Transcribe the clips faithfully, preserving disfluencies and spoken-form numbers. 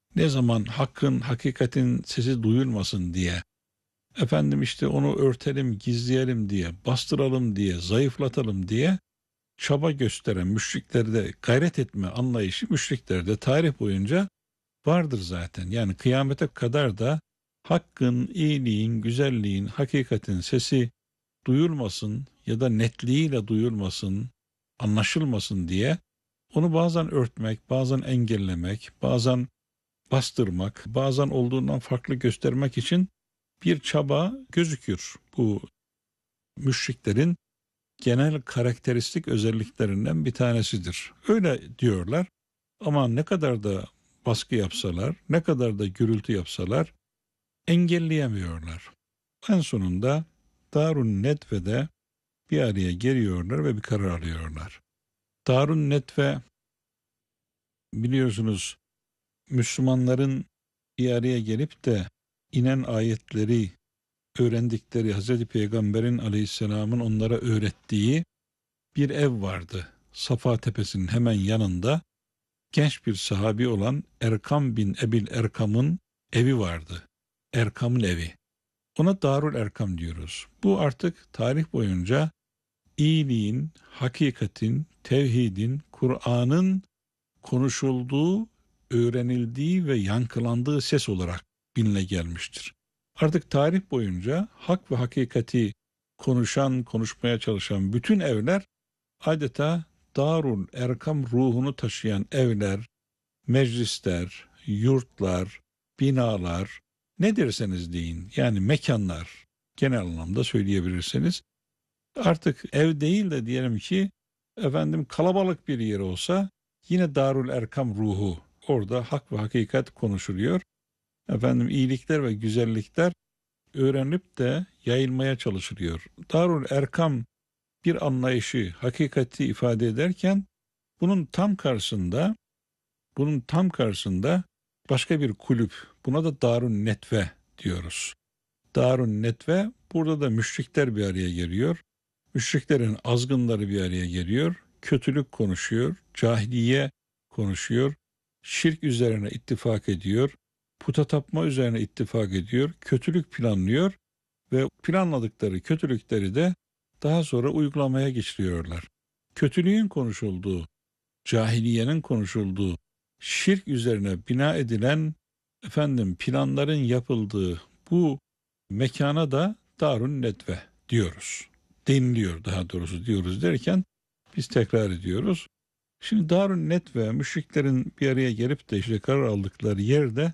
Ne zaman hakkın, hakikatin sesi duyulmasın diye, efendim işte onu örtelim, gizleyelim diye, bastıralım diye, zayıflatalım diye çaba gösteren müşriklerde gayret etme anlayışı müşriklerde tarih boyunca vardır zaten. Yani kıyamete kadar da hakkın, iyiliğin, güzelliğin, hakikatin sesi duyulmasın ya da netliğiyle duyulmasın, anlaşılmasın diye onu bazen örtmek, bazen engellemek, bazen bastırmak, bazen olduğundan farklı göstermek için bir çaba gözükür. Bu müşriklerin genel karakteristik özelliklerinden bir tanesidir. Öyle diyorlar ama ne kadar da baskı yapsalar, ne kadar da gürültü yapsalar engelleyemiyorlar. En sonunda Darun Nedve'de bir araya geliyorlar ve bir karar alıyorlar. Darun Nedve biliyorsunuz Müslümanların bir araya gelip de inen ayetleri öğrendikleri Hazreti Peygamber'in aleyhisselamın onlara öğrettiği bir ev vardı. Safa Tepesi'nin hemen yanında genç bir sahabi olan Erkam bin Ebil Erkam'ın evi vardı. Erkam'ın evi. Ona Darul Erkam diyoruz. Bu artık tarih boyunca iyiliğin, hakikatin, tevhidin, Kur'an'ın konuşulduğu, öğrenildiği ve yankılandığı ses olarak biline gelmiştir. Artık tarih boyunca hak ve hakikati konuşan, konuşmaya çalışan bütün evler adeta Darul Erkam ruhunu taşıyan evler, meclisler, yurtlar, binalar, ne derseniz deyin, yani mekanlar genel anlamda söyleyebilirsiniz. Artık ev değil de diyelim ki efendim kalabalık bir yer olsa yine Darul Erkam ruhu orada hak ve hakikat konuşuluyor. Efendim iyilikler ve güzellikler öğrenip de yayılmaya çalışılıyor. Darul Erkam bir anlayışı, hakikati ifade ederken bunun tam karşısında bunun tam karşısında başka bir kulüp. Buna da Darun Netve diyoruz. Darun Netve burada da müşrikler bir araya geliyor. Müşriklerin azgınları bir araya geliyor. Kötülük konuşuyor, cahiliye konuşuyor. Şirk üzerine ittifak ediyor. Puta tapma üzerine ittifak ediyor. Kötülük planlıyor ve planladıkları kötülükleri de daha sonra uygulamaya geçiriyorlar. Kötülüğün konuşulduğu, cahiliyenin konuşulduğu, şirk üzerine bina edilen efendim planların yapıldığı bu mekana da Darun Nedve diyoruz. Deniliyor daha doğrusu diyoruz derken biz tekrar ediyoruz. Şimdi Darun Nedve müşriklerin bir araya gelip de işte karar aldıkları yerde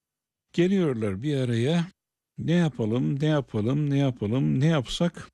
geliyorlar bir araya. Ne yapalım, ne yapalım, ne yapalım, ne yapsak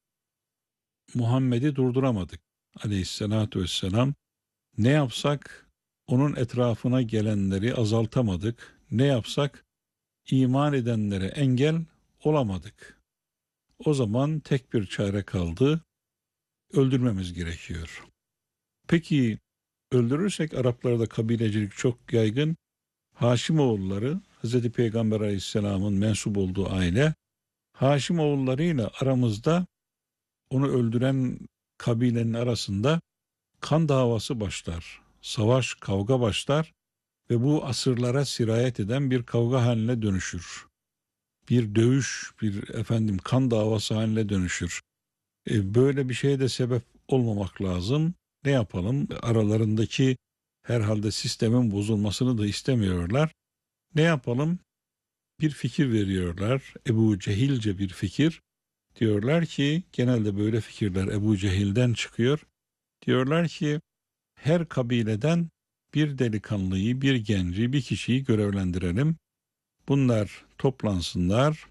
Muhammed'i durduramadık aleyhissalatü vesselam. Ne yapsak onun etrafına gelenleri azaltamadık. Ne yapsak iman edenlere engel olamadık. O zaman tek bir çare kaldı. Öldürmemiz gerekiyor. Peki öldürürsek Araplarda kabilecilik çok yaygın. Haşimoğulları Hazreti Peygamber Aleyhisselam'ın mensup olduğu aile Haşimoğullarıyla aramızda onu öldüren kabilenin arasında kan davası başlar. Savaş, kavga başlar ve bu asırlara sirayet eden bir kavga haline dönüşür. Bir dövüş, bir efendim kan davası haline dönüşür. E, böyle bir şeye de sebep olmamak lazım. Ne yapalım? Aralarındaki herhalde sistemin bozulmasını da istemiyorlar. Ne yapalım? Bir fikir veriyorlar. Ebu Cehilce bir fikir. Diyorlar ki genelde böyle fikirler Ebu Cehil'den çıkıyor. Diyorlar ki her kabileden bir delikanlıyı, bir genci, bir kişiyi görevlendirelim. Bunlar toplansınlar.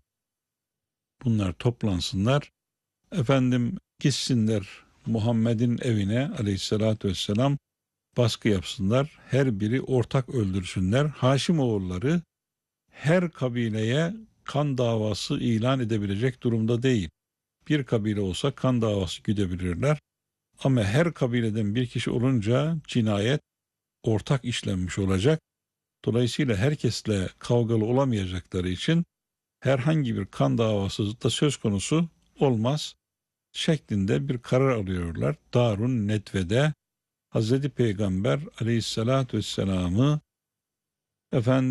Bunlar toplansınlar. Efendim gitsinler Muhammed'in evine aleyhissalatü vesselam baskı yapsınlar. Her biri ortak öldürsünler. Haşimoğulları her kabileye kan davası ilan edebilecek durumda değil. Bir kabile olsa kan davası güdebilirler. Ama her kabileden bir kişi olunca cinayet ortak işlenmiş olacak. Dolayısıyla herkesle kavgalı olamayacakları için herhangi bir kan davası da söz konusu olmaz şeklinde bir karar alıyorlar. Darun Nedve'de Hazreti Peygamber Aleyhisselatü Vesselam'ı efendim